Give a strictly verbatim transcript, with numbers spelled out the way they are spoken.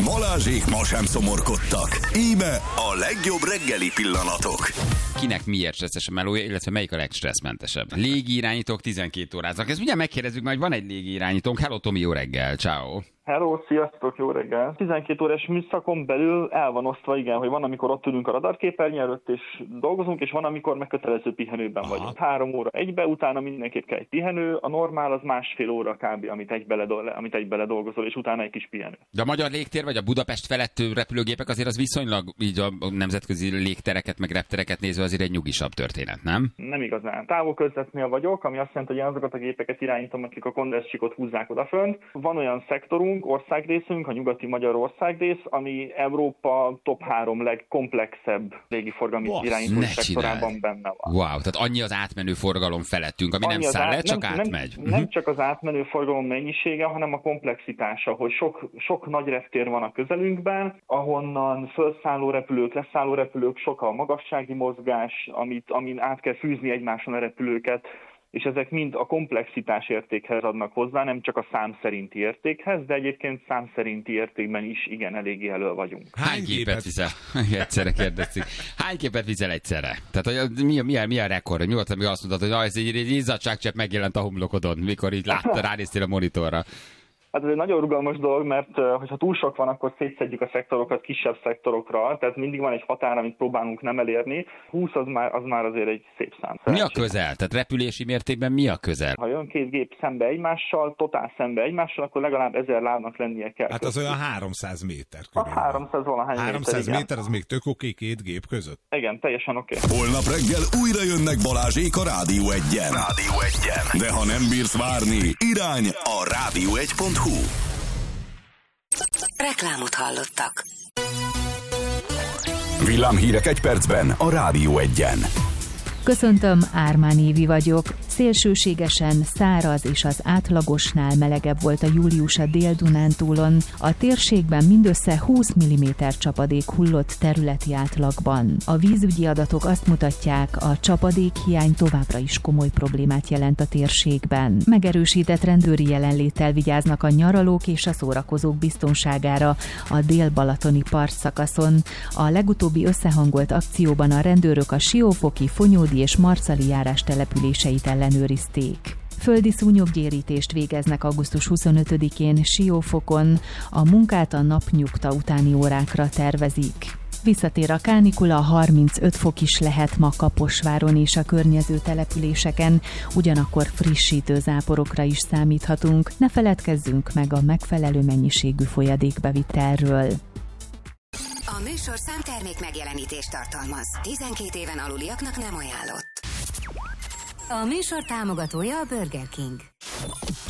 Balázsék ma sem szomorkodtak. Íme a legjobb reggeli pillanatok. Kinek miért stresszes a melója, illetve melyik a legstresszmentesebb? Légirányítók tizenkét óráznak. Ezt ugye megkérdezzük, majd van egy légirányítónk. Hello Tomi, jó reggel, ciao. Hello, sziasztok, jó reggel! tizenkét órás műszakon belül el van osztva, igen, hogy van, amikor ott ülünk a radarképernyő előtt és dolgozunk, és van, amikor meg kötelező pihenőben Aha. vagyunk. Három óra egybe, utána mindenképp kell egy pihenő, a normál az másfél óra kb., amit egybe, ledol, amit egybe ledolgozol, és utána egy kis pihenő. De a magyar légtér vagy a Budapest felett repülőgépek azért az viszonylag így a nemzetközi légtereket meg reptereket nézve azért egy nyugisabb történet, nem? Nem igazán. Távol-közvetnél vagyok, ami azt jelenti, hogy én azokat a gépeket irányítom, akik a kondenszcsikot húzzák odafönt. Van olyan szektorunk, országrészünk, a nyugati magyar országrész, ami Európa top három legkomplexebb légiforgalmi irányító szektorában benne van. Wow, tehát annyi az átmenő forgalom felettünk, ami annyi nem száll le, csak nem, átmegy. Nem, nem csak az átmenő forgalom mennyisége, hanem a komplexitása, hogy sok, sok nagy reptér van a közelünkben, ahonnan felszálló repülők, leszálló repülők, sok a magassági mozgás, amit, amin át kell fűzni egymáson a repülőket, és ezek mind a komplexitás értékhez adnak hozzá, nem csak a szám szerinti értékhez, de egyébként szám szerinti értékben is igen eléggé elő vagyunk. Hány gépet viszel? Egyszerre kérdezik. Hány gépet viszel egyszerre? Tehát hogy mi, mi, mi a rekord? Mi volt, amikor azt mondtad, hogy ez egy izzadságcsepp megjelent a homlokodon, mikor így látta, ránéztél a monitorra? Hát ez egy nagyon rugalmas dolog, mert hogyha túl sok van, akkor szétszedjük a szektorokat kisebb szektorokra, tehát mindig van egy határ, amit próbálunk nem elérni. húsz az már, az már azért egy szép szám. Mi a közel? Tehát repülési mértékben mi a közel? Ha jön két gép szembe egymással, totál szembe egymással, akkor legalább ezer lábnak lennie kell. Hát az olyan háromszáz méter. A háromszáz valahány háromszáz méter, méter, az még tök oké két gép között? Igen, teljesen oké. Okay. Holnap reggel újra jönnek Balázsék a Rádió egyen. Rádió egyen. De ha nem bírsz várni, irány a rádió egy pont hu. Reklámot hallottak. Villámhírek egy percben a Rádió egyen. Köszöntöm, Ármán Évi vagyok. Szélsőségesen száraz és az átlagosnál melegebb volt a július a Dél-Dunántúlon. A térségben mindössze húsz milliméter csapadék hullott területi átlagban. A vízügyi adatok azt mutatják, a csapadékhiány továbbra is komoly problémát jelent a térségben. Megerősített rendőri jelenléttel vigyáznak a nyaralók és a szórakozók biztonságára a dél-balatoni partszakaszon. A legutóbbi összehangolt akcióban a rendőrök a Siófoki, Fonyódi és Marcali járás településeit ellenőrizték. Földi szúnyoggyérítést végeznek augusztus huszonötödikén Siófokon, a munkát a napnyugta utáni órákra tervezik. Visszatér a kánikula, harmincöt fok is lehet ma Kaposváron és a környező településeken, ugyanakkor frissítő záporokra is számíthatunk, ne feledkezzünk meg a megfelelő mennyiségű folyadékbevitelről. A műsor számtermék megjelenítést tartalmaz. tizenkét éven aluliaknak nem ajánlott. A műsor támogatója a Burger King.